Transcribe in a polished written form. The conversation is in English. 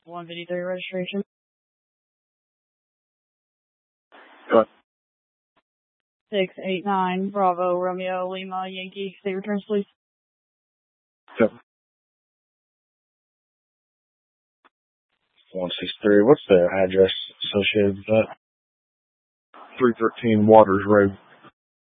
153 registration. Go ahead. 689 Bravo Romeo Lima Yankee. State returns, please. Yep. 163. What's the address associated with that? 313 Waters Road.